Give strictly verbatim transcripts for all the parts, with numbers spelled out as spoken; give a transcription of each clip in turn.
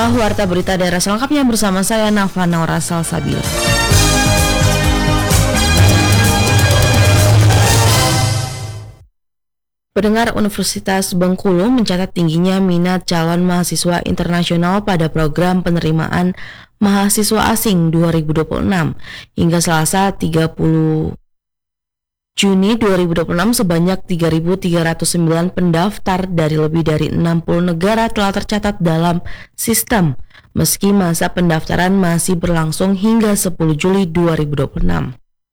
Inilah warta berita daerah selengkapnya bersama saya Nafa Naura Salsabila. Pendengar, Universitas Bengkulu mencatat tingginya minat calon mahasiswa internasional pada program penerimaan mahasiswa asing dua ribu dua puluh enam. Hingga Selasa tiga puluh Juni dua ribu dua puluh enam, sebanyak tiga ribu tiga ratus sembilan pendaftar dari lebih dari enam puluh negara telah tercatat dalam sistem, meski masa pendaftaran masih berlangsung hingga sepuluh Juli dua ribu dua puluh enam.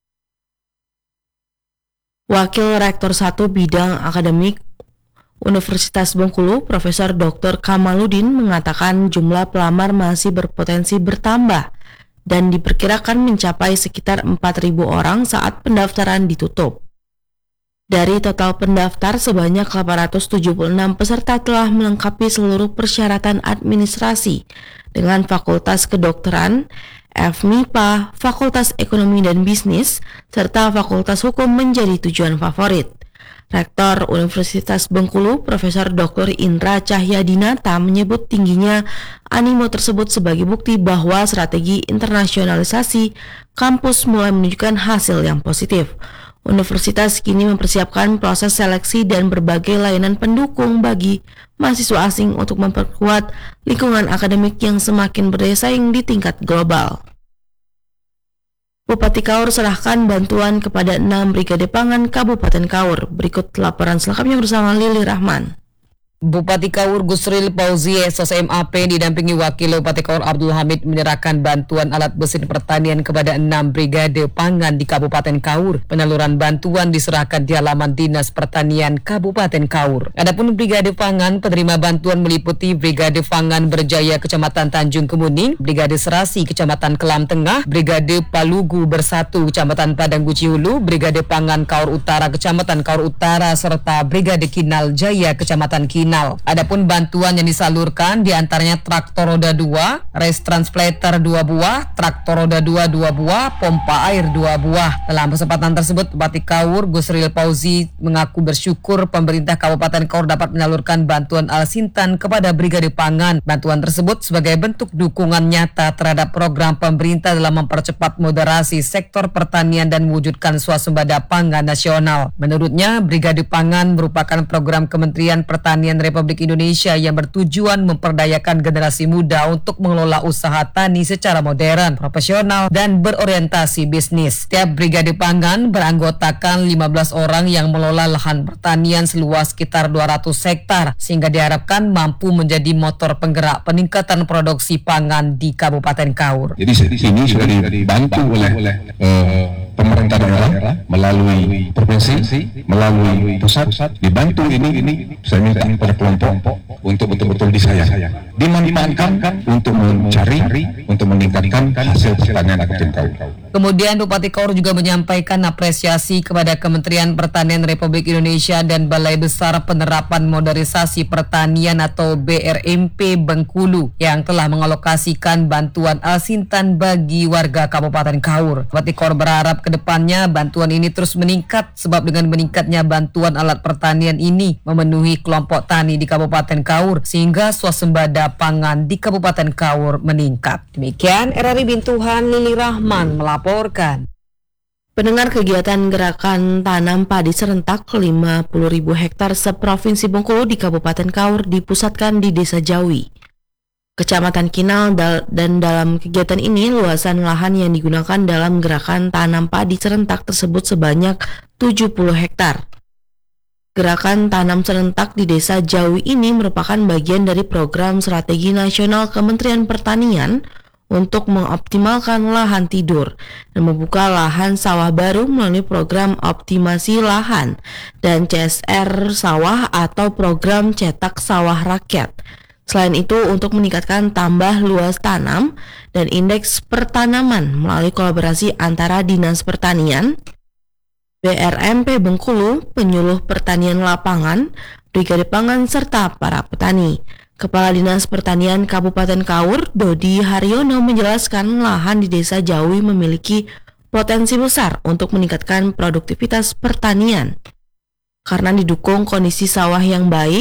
Wakil Rektor satu Bidang Akademik Universitas Bengkulu, Profesor Doktor Kamaludin, mengatakan jumlah pelamar masih berpotensi bertambah dan diperkirakan mencapai sekitar empat ribu orang saat pendaftaran ditutup. Dari total pendaftar, sebanyak delapan ratus tujuh puluh enam peserta telah melengkapi seluruh persyaratan administrasi dengan Fakultas Kedokteran, F M I P A, Fakultas Ekonomi dan Bisnis, serta Fakultas Hukum menjadi tujuan favorit. Rektor Universitas Bengkulu, Profesor Doktor Indra Cahyadinata, menyebut tingginya animo tersebut sebagai bukti bahwa strategi internasionalisasi kampus mulai menunjukkan hasil yang positif. Universitas kini mempersiapkan proses seleksi dan berbagai layanan pendukung bagi mahasiswa asing untuk memperkuat lingkungan akademik yang semakin bersaing di tingkat global. Bupati Kaur serahkan bantuan kepada enam Brigade Pangan Kabupaten Kaur. Berikut laporan selengkapnya bersama Lili Rahman. Bupati Kaur Gusril Pauzi S S M A P didampingi Wakil Bupati Kaur Abdul Hamid menyerahkan bantuan alat mesin pertanian kepada enam Brigade Pangan di Kabupaten Kaur. Penyaluran bantuan diserahkan di halaman Dinas Pertanian Kabupaten Kaur. Adapun Brigade Pangan, penerima bantuan meliputi Brigade Pangan Berjaya Kecamatan Tanjung Kemuning, Brigade Serasi Kecamatan Kelam Tengah, Brigade Palugu Bersatu Kecamatan Padang Guci Hulu, Brigade Pangan Kaur Utara Kecamatan Kaur Utara, serta Brigade Kinal Jaya Kecamatan Kinal. Adapun bantuan yang disalurkan diantaranya traktor roda dua, race transplanter dua buah, traktor roda dua dua buah, pompa air dua buah. Dalam kesempatan tersebut, Bupati Kaur Gusril Pauzi mengaku bersyukur pemerintah Kabupaten Kaur dapat menyalurkan bantuan Al-Sintan kepada Brigade Pangan. Bantuan tersebut sebagai bentuk dukungan nyata terhadap program pemerintah dalam mempercepat moderasi sektor pertanian dan mewujudkan swasembada pangan nasional. Menurutnya, Brigade Pangan merupakan program Kementerian Pertanian Republik Indonesia yang bertujuan memperdayakan generasi muda untuk mengelola usaha tani secara modern, profesional, dan berorientasi bisnis. Setiap Brigade Pangan beranggotakan lima belas orang yang mengelola lahan pertanian seluas sekitar dua ratus hektar, sehingga diharapkan mampu menjadi motor penggerak peningkatan produksi pangan di Kabupaten Kaur. Jadi ini sudah dibantu oleh uh, pemerintah daerah melalui provinsi, melalui pusat, dibantu ini ini saya minta pada kelompok untuk betul-betul disayang, dimanfaatkan untuk mencari, untuk meningkatkan hasil pertanian Kabupaten Kaur. Kemudian Bupati Kaur juga menyampaikan apresiasi kepada Kementerian Pertanian Republik Indonesia dan Balai Besar Penerapan Modernisasi Pertanian atau B R M P Bengkulu yang telah mengalokasikan bantuan Al-Sintan bagi warga Kabupaten Kaur. Bupati Kaur berharap kedepannya bantuan ini terus meningkat, sebab dengan meningkatnya bantuan alat pertanian ini memenuhi kelompok tani di Kabupaten Kaur sehingga swasembada pangan di Kabupaten Kaur meningkat. Demikian R R I Bintuhan, Lili Rahman melaporkan. Pendengar, kegiatan gerakan tanam padi serentak lima puluh ribu hektar seprovinsi Bengkulu di Kabupaten Kaur dipusatkan di Desa Jawi, Kecamatan Kinal, dan dalam kegiatan ini luasan lahan yang digunakan dalam gerakan tanam padi serentak tersebut sebanyak tujuh puluh hektar. Gerakan tanam serentak di Desa Jawi ini merupakan bagian dari program strategi nasional Kementerian Pertanian untuk mengoptimalkan lahan tidur dan membuka lahan sawah baru melalui program optimasi lahan dan C S R sawah atau program cetak sawah rakyat. Selain itu, untuk meningkatkan tambah luas tanam dan indeks pertanaman melalui kolaborasi antara Dinas Pertanian, B R M P Bengkulu, Penyuluh Pertanian Lapangan, Brigade Pangan, serta para petani. Kepala Dinas Pertanian Kabupaten Kaur, Dodi Haryono, menjelaskan lahan di Desa Jawi memiliki potensi besar untuk meningkatkan produktivitas pertanian. Karena didukung kondisi sawah yang baik,